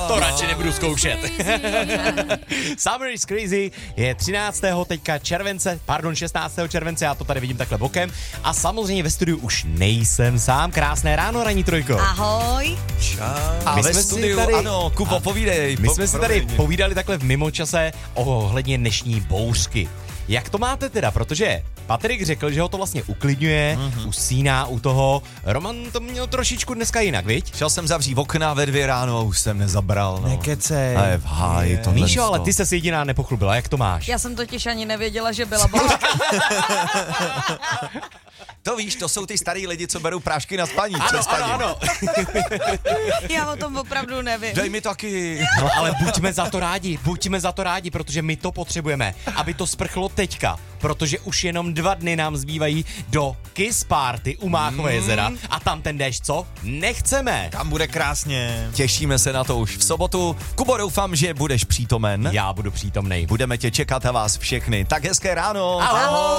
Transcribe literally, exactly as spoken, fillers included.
To radši nebudu zkoušet. Summer is crazy je třináctého teďka července, pardon, šestnáctého července, já to tady vidím takhle bokem. A samozřejmě ve studiu už nejsem sám. Krásné ráno, Ranní trojko. Ahoj. Čau. A My ve jsme studiu, tady, ano, Kubo, povídej. My po, jsme si tady povídali takhle v mimočase ohledně dnešní bouřky. Jak to máte teda? Protože Patrik řekl, že ho to vlastně uklidňuje, mm-hmm. usíná u toho. Roman to měl trošičku dneska jinak, viď? Šel jsem zavřít okna ve dvě ráno a už jsem nezabral. No. Nekecej. A je v háji tohle. Míšo, ale ty ses jediná nepochlubila, jak to máš? Já jsem totiž ani nevěděla, že byla bouřka. To víš, to jsou ty starý lidi, co berou prášky na spaní. Ano, ano, ano. Já o tom opravdu nevím. Dej mi taky. No, ale buďme za to rádi, buďme za to rádi, protože my to potřebujeme, aby to sprchlo teďka, protože už jenom dva dny nám zbývají do Kiss Party u Máchova mm. jezera a tam ten déšť, co? Nechceme. Tam bude krásně. Těšíme se na to už v sobotu. Kubo, doufám, že budeš přítomen. Já budu přítomnej. Budeme tě čekat a vás všechny. Tak hezké ráno. Ahoj.